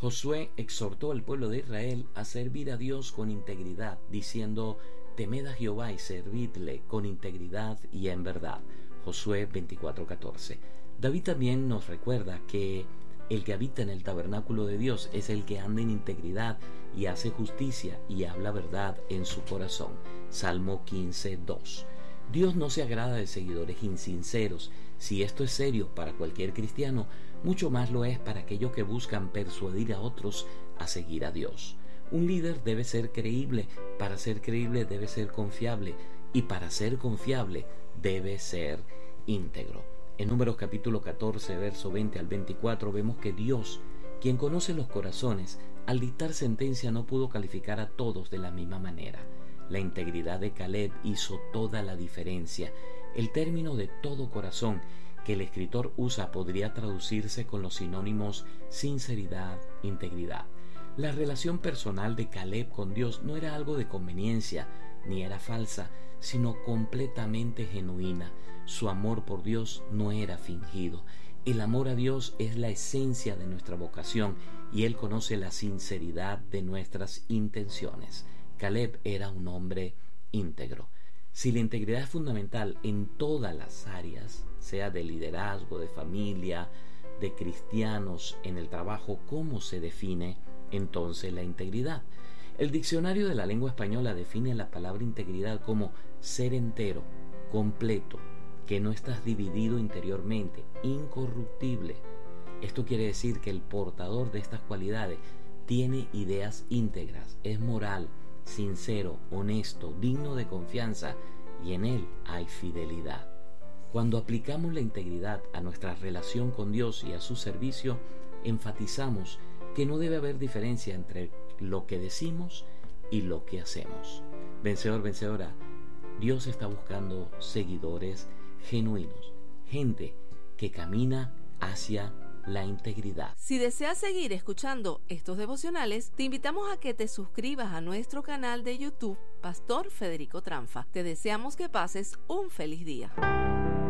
Josué exhortó al pueblo de Israel a servir a Dios con integridad, diciendo: temed a Jehová y servidle con integridad y en verdad. Josué 24:14. David también nos recuerda que el que habita en el tabernáculo de Dios es el que anda en integridad y hace justicia y habla verdad en su corazón. Salmo 15:2. Dios no se agrada de seguidores insinceros. Si esto es serio para cualquier cristiano, mucho más lo es para aquellos que buscan persuadir a otros a seguir a Dios. Un líder debe ser creíble. Para ser creíble debe ser confiable. Y para ser confiable debe ser íntegro. En Números capítulo 14, verso 20 al 24, vemos que Dios, quien conoce los corazones, al dictar sentencia no pudo calificar a todos de la misma manera. La integridad de Caleb hizo toda la diferencia. El término de todo corazón que el escritor usa podría traducirse con los sinónimos sinceridad, integridad. La relación personal de Caleb con Dios no era algo de conveniencia, ni era falsa, sino completamente genuina. Su amor por Dios no era fingido. El amor a Dios es la esencia de nuestra vocación y Él conoce la sinceridad de nuestras intenciones. Caleb era un hombre íntegro. Si la integridad es fundamental en todas las áreas, sea de liderazgo, de familia, de cristianos, en el trabajo, ¿cómo se define entonces la integridad? El diccionario de la lengua española define la palabra integridad como ser entero, completo, que no estás dividido interiormente, incorruptible. Esto quiere decir que el portador de estas cualidades tiene ideas íntegras, es moral, sincero, honesto, digno de confianza y en él hay fidelidad. Cuando aplicamos la integridad a nuestra relación con Dios y a su servicio, enfatizamos que no debe haber diferencia entre lo que decimos y lo que hacemos. Vencedor, vencedora, Dios está buscando seguidores genuinos, gente que camina hacia la integridad. Si deseas seguir escuchando estos devocionales, te invitamos a que te suscribas a nuestro canal de YouTube, Pastor Federico Tranfa. Te deseamos que pases un feliz día.